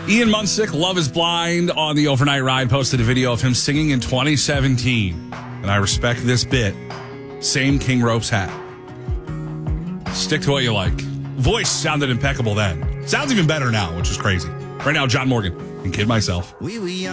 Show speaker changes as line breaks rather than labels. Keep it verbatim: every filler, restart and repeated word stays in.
Ian Munsick, Love is Blind, on the Overnight Ride, posted a video of him singing in twenty seventeen. And I respect this bit. Same King Ropes hat. Stick to what you like. Voice sounded impeccable then. Sounds even better now, which is crazy. Right now, John Morgan and Kid Myself.
We were young.